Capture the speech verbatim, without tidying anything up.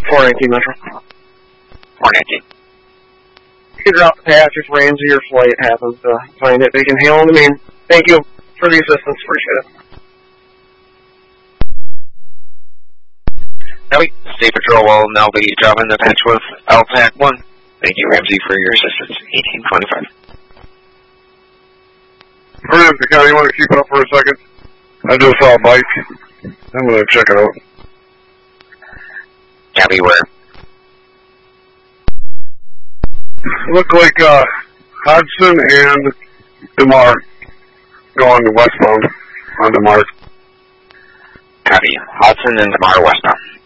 four nineteen Metro. four nineteen. You can drop the patch if Ramsey or Flight happens to find it. They can handle the main. Thank you for the assistance. Appreciate it. Copy. State Patrol will now be dropping the patch with L PAC one. Thank you, Ramsey, for your assistance. eighteen twenty-five. Ramsey County, you want to keep it up for a second? I just saw a bike. I'm going to check it out. Copy, where? Look like uh, Hodson and DeMar going westbound on DeMar. Copy. Hudson and DeMar westbound.